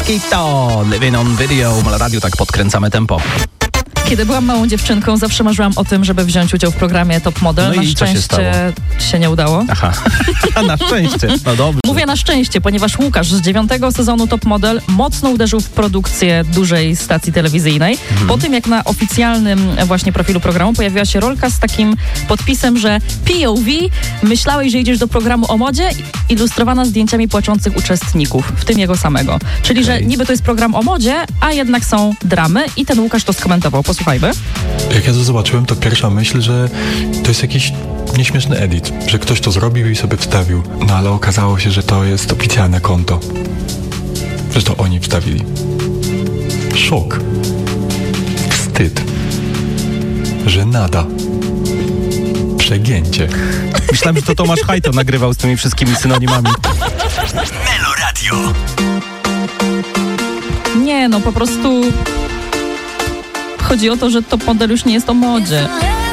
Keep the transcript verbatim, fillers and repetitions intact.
Mosquito, Living on Video. Na radiu tak podkręcamy tempo. Kiedy byłam małą dziewczynką, zawsze marzyłam o tym, żeby wziąć udział w programie Top Model. No na i co się szczęście stało? się nie udało. Aha, na szczęście. No dobrze. Mówię na szczęście, ponieważ Łukasz z dziewiątego sezonu Top Model mocno uderzył w produkcję dużej stacji telewizyjnej. Mhm. Po tym, jak na oficjalnym właśnie profilu programu pojawiła się rolka z takim podpisem, że P O V, myślałeś, że idziesz do programu o modzie, ilustrowana zdjęciami płaczących uczestników, w tym jego samego. Czyli, okay. że niby to jest program o modzie, a jednak są dramy i ten Łukasz to skomentował. Posłuchajmy. Jak ja to zobaczyłem, to pierwsza myśl, że to jest jakiś nieśmieszny edit, że ktoś to zrobił i sobie wstawił. No ale okazało się, że to jest oficjalne konto. Że to oni wstawili. Szok. Wstyd. Żenada. Przegięcie. Myślałem, że to Tomasz Hajto nagrywał z tymi wszystkimi synonimami. Meloradio. Nie, no po prostu chodzi o to, że Top Model już nie jest o modzie.